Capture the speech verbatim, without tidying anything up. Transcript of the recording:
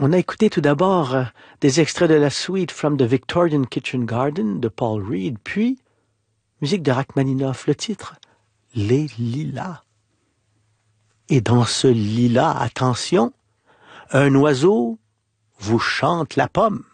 On a écouté tout d'abord euh, des extraits de la suite From the Victorian Kitchen Garden de Paul Reed, puis musique de Rachmaninoff, le titre Les Lilas. Et dans ce lilas, attention, un oiseau vous chante la pomme.